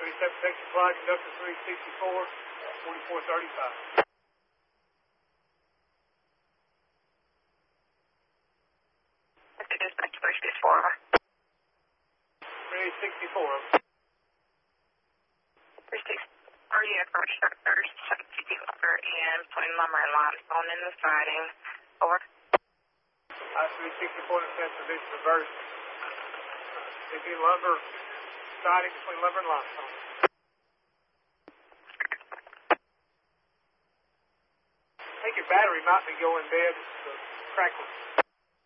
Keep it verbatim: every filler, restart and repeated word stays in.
thirty-seven, take supply, conductor three sixty-four, forty-four thirty-five. Dispatch three sixty-four. three sixty-four. three sixty-four, you have first sectors, safety lumber and putting lumber and limestone in the siding. Over. I three sixty-four in the position reverse. Taking lumber, siding between lumber and limestone. I think your battery might be going dead. It's uh, crackling.